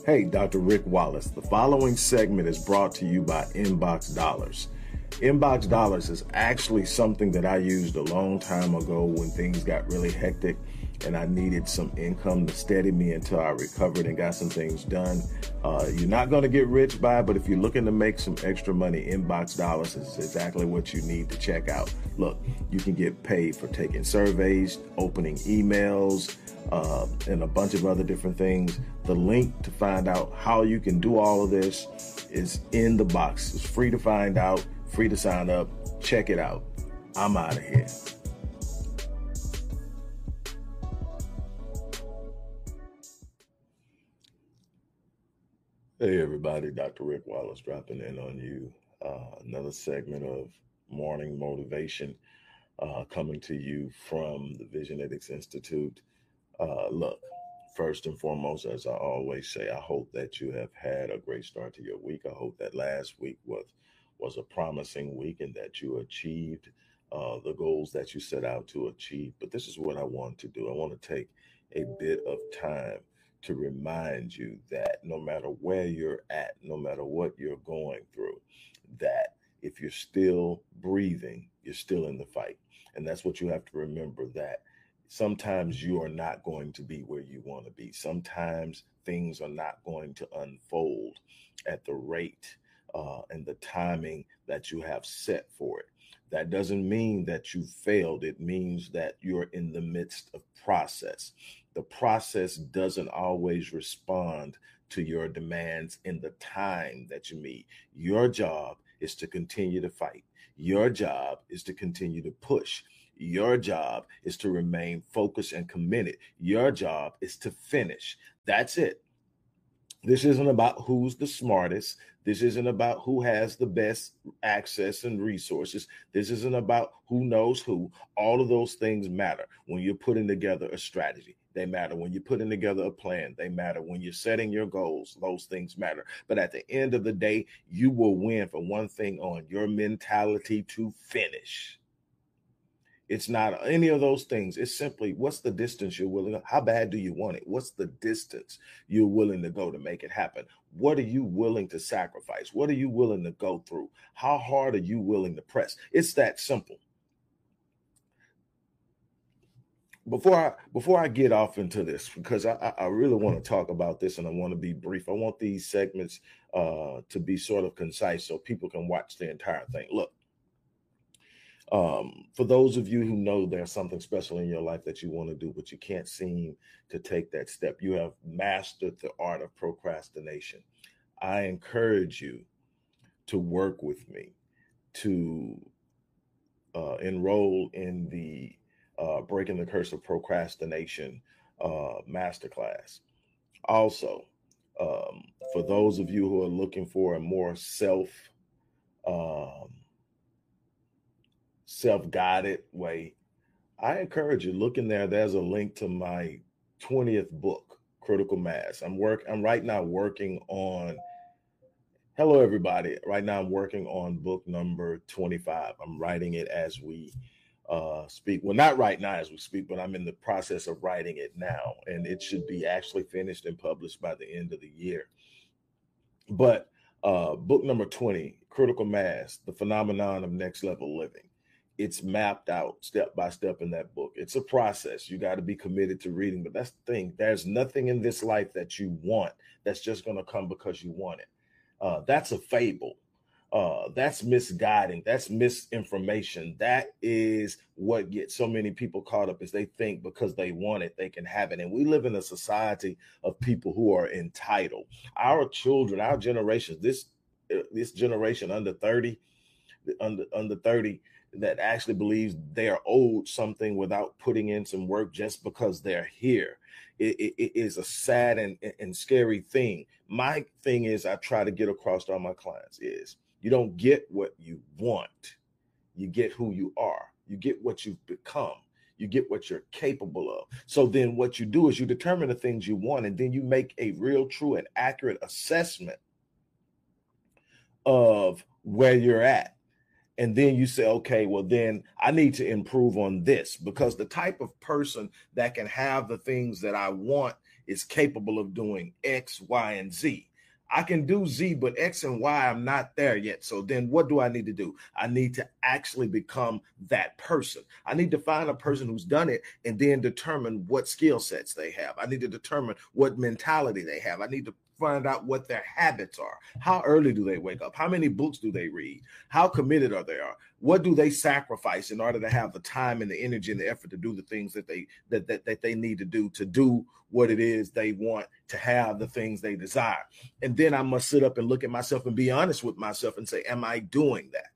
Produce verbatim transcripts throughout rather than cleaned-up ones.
Hey, Doctor Rick Wallace. The following segment is brought to you by Inbox Dollars. Inbox Dollars is actually something that I used a long time ago when things got really hectic and I needed some income to steady me until I recovered and got some things done. Uh, you're not going to get rich by it, but if you're looking to make some extra money, Inbox Dollars is exactly what you need to check out. Look, you can get paid for taking surveys, opening emails, uh, and a bunch of other different things. The link to find out how you can do all of this is in the box. It's free to find out, free to sign up. Check it out. I'm out of here. Hey everybody, Doctor Rick Wallace dropping in on you. Uh, another segment of Morning Motivation uh, coming to you from the Visionetics Institute. Uh, look, first and foremost, as I always say, I hope that you have had a great start to your week. I hope that last week was, was a promising week and that you achieved uh, the goals that you set out to achieve. But this is what I want to do. I want to take a bit of time to remind you that no matter where you're at, no matter what you're going through, that if you're still breathing, you're still in the fight. And that's what you have to remember, that sometimes you are not going to be where you want to be. Sometimes things are not going to unfold at the rate uh, and the timing that you have set for it. That doesn't mean that you failed. It means that you're in the midst of process. The process doesn't always respond to your demands in the time that you need. Your job is to continue to fight. Your job is to continue to push. Your job is to remain focused and committed. Your job is to finish. That's it. This isn't about who's the smartest. This isn't about who has the best access and resources. This isn't about who knows who. All of those things matter when you're putting together a strategy. They matter when you're putting together a plan. They matter when you're setting your goals. Those things matter. But at the end of the day, you will win for one thing on your mentality to finish. It's not any of those things. It's simply, what's the distance you're willing to, how bad do you want it? What's the distance you're willing to go to make it happen? What are you willing to sacrifice? What are you willing to go through? How hard are you willing to press? It's that simple. Before I before I get off into this, because I, I really want to talk about this and I want to be brief. I want these segments uh, to be sort of concise so people can watch the entire thing. Look. Um, for those of you who know there's something special in your life that you want to do, but you can't seem to take that step, you have mastered the art of procrastination. I encourage you to work with me, to uh, enroll in the uh, Breaking the Curse of Procrastination uh, masterclass. Also, um, for those of you who are looking for a more self um, self-guided way, I encourage you, look in there. There's a link to my twentieth book, Critical Mass. I'm work. I'm right now working on, hello, everybody. Right now I'm working on book number twenty-five. I'm writing it as we uh, speak. Well, not right now as we speak, but I'm in the process of writing it now. And it should be actually finished and published by the end of the year. But uh, book number twenty, Critical Mass, The Phenomenon of Next Level Living. It's mapped out step by step in that book. It's a process. You got to be committed to reading. But that's the thing. There's nothing in this life that you want that's just going to come because you want it. Uh, that's a fable. Uh, that's misguiding. That's misinformation. That is what gets so many people caught up, is they think because they want it, they can have it. And we live in a society of people who are entitled. Our children, our generations, this this generation under thirty, under under thirty, that actually believes they are owed something without putting in some work just because they're here. It, it, it is a sad and, and scary thing. My thing is, I try to get across to all my clients is, you don't get what you want. You get who you are. You get what you've become. You get what you're capable of. So then what you do is you determine the things you want, and then you make a real, true, and accurate assessment of where you're at. And then you say, okay, well, then I need to improve on this, because the type of person that can have the things that I want is capable of doing X, Y, and Z. I can do Z, but X and Y, I'm not there yet. So then what do I need to do? I need to actually become that person. I need to find a person who's done it and then determine what skill sets they have. I need to determine what mentality they have. I need to find out what their habits are. How early do they wake up? How many books do they read? How committed are they? Are what do they sacrifice in order to have the time and the energy and the effort to do the things that they that that, that they need to do to do what it is they want to have, the things they desire. And then I must sit up and look at myself and be honest with myself and say, am I doing that?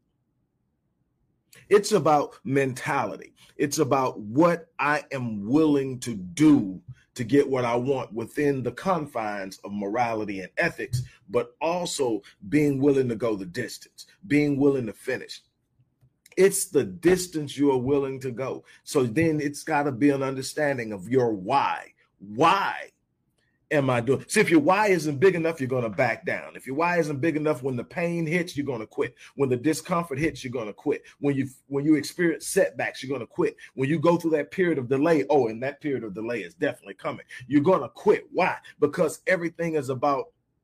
It's about mentality. It's about what I am willing to do to get what I want within the confines of morality and ethics, but also being willing to go the distance, being willing to finish. It's the distance you are willing to go. So then it's got to be an understanding of your why. Why am I doing? See, if your why isn't big enough, you're going to back down. If your why isn't big enough, when the pain hits, you're going to quit. When the discomfort hits, you're going to quit. When you when you experience setbacks, you're going to quit. When you go through that period of delay, oh, and that period of delay is definitely coming, you're going to quit. Why? Because everything is about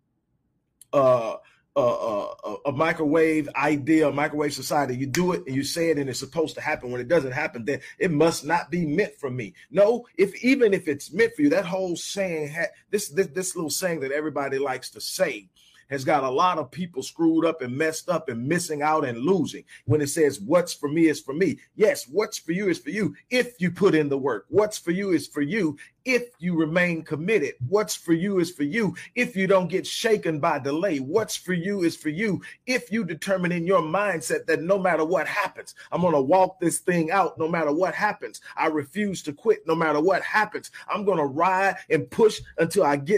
uh A, a, a microwave idea, a microwave society. You do it and you say it and it's supposed to happen. When it doesn't happen, then it must not be meant for me. No, if even if it's meant for you, that whole saying, ha- this, this this little saying that everybody likes to say has got a lot of people screwed up and messed up and missing out and losing. When it says what's for me is for me. Yes, what's for you is for you if you put in the work. What's for you is for you if you remain committed. What's for you is for you if you don't get shaken by delay. What's for you is for you if you determine in your mindset that no matter what happens, I'm going to walk this thing out no matter what happens. I refuse to quit no matter what happens. I'm going to ride and push until I get